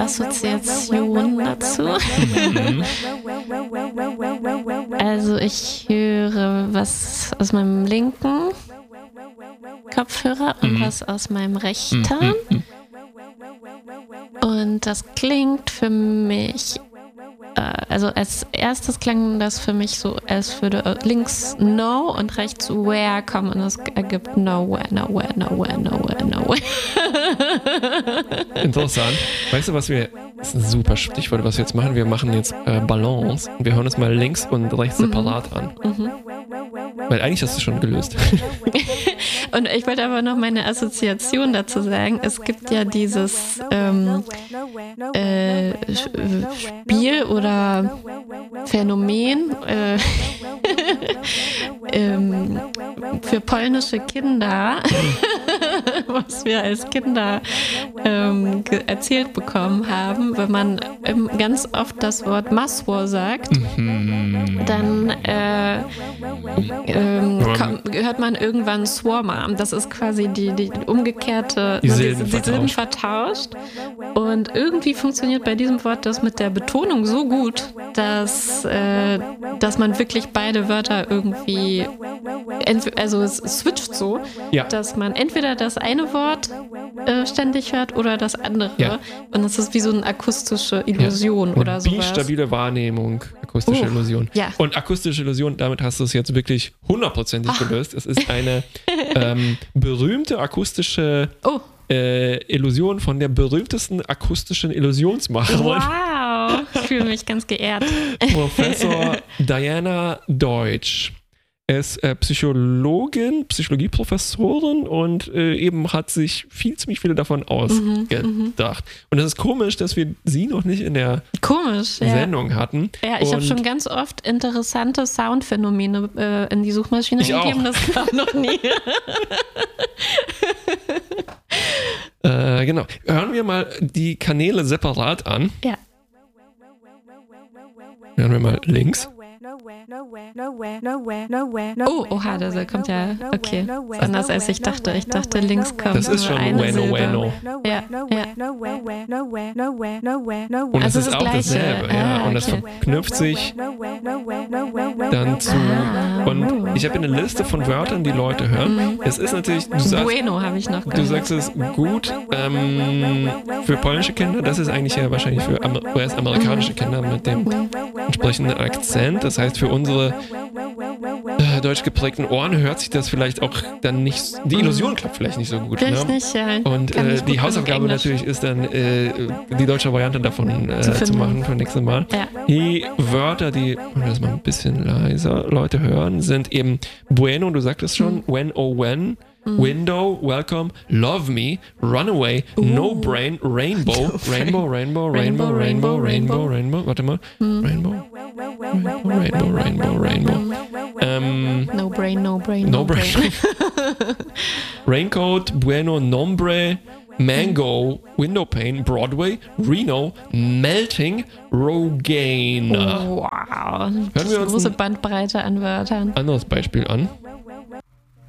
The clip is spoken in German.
Assoziation dazu. Also ich höre was aus meinem linken Kopfhörer und was aus meinem rechten. Und das klingt für mich, also als erstes klang das für mich so, als würde links no und rechts where kommen und das ergibt nowhere. Interessant. Weißt du, das ist ein super Stichwort, was wir jetzt machen. Wir machen jetzt Balance und wir hören uns mal links und rechts separat an. Weil eigentlich hast du es schon gelöst. Und ich wollte aber noch meine Assoziation dazu sagen. Es gibt ja dieses Spiel oder Phänomen für polnische Kinder, was wir als Kinder erzählt bekommen haben. Wenn man ganz oft das Wort Masło sagt, dann hört man irgendwann Swarma. Das ist quasi die umgekehrte, die Silben vertauscht. Und irgendwie funktioniert bei diesem Wort das mit der Betonung so gut, dass man wirklich beide Wörter irgendwie, also es switcht so, dass man entweder das eine Wort ständig hört oder das andere. Ja. Und das ist wie so eine akustische Illusion oder sowas. Stabile Wahrnehmung, akustische Illusion. Ja. Und akustische Illusion, damit hast du es jetzt wirklich 100%ig gelöst. Es ist eine berühmte akustische Illusion von der berühmtesten akustischen Illusionsmacherin. Wow, ich fühle mich ganz geehrt. Professor Diana Deutsch. Er ist Psychologieprofessorin und eben hat sich ziemlich viele davon ausgedacht. Und es ist komisch, dass wir sie noch nicht in der Sendung hatten. Ja, ich habe schon ganz oft interessante Soundphänomene in die Suchmaschine gegeben. Das kam noch nie. Genau. Hören wir mal die Kanäle separat an. Ja. Hören wir mal links. Oh, oha, da kommt ja, okay, anders als ich dachte. Ich dachte, links kommt das ist schon eine bueno. Ja. Und also es ist auch dasselbe, ja. Und das verknüpft sich dann zu. Und ich habe eine Liste von Wörtern, die Leute hören. Es ist natürlich, du sagst, bueno habe ich noch gehört. Du sagst es gut für polnische Kinder. Das ist eigentlich ja wahrscheinlich für US-amerikanische Kinder mit dem entsprechenden Akzent. Das heißt, für unsere deutsch geprägten Ohren hört sich das vielleicht auch dann nicht, die Illusion klappt vielleicht nicht so gut. Vielleicht ne? nicht, ja. Und die Hausaufgabe natürlich ist dann, die deutsche Variante davon zu machen für das nächste Mal. Ja. Die Wörter, die, wenn wir das mal ein bisschen leiser Leute hören, sind eben bueno, du sagtest schon, when, oh when, window, welcome, love me, runaway, no brain, rainbow, rainbow. Warte mal. Rainbow. No brain. Raincoat, bueno, nombre, mango, window pane, Broadway, Reno, melting, Rogaine. Wow. Hören wir uns große Bandbreite an Wörtern. Anderes Beispiel an.